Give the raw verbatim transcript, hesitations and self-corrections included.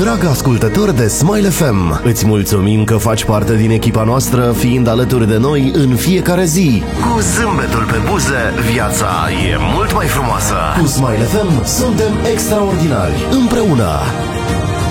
Dragă ascultător de Smile F M, îți mulțumim că faci parte din echipa noastră, fiind alături de noi în fiecare zi. Cu zâmbetul pe buze, viața e mult mai frumoasă. Cu Smile F M suntem extraordinari, împreună.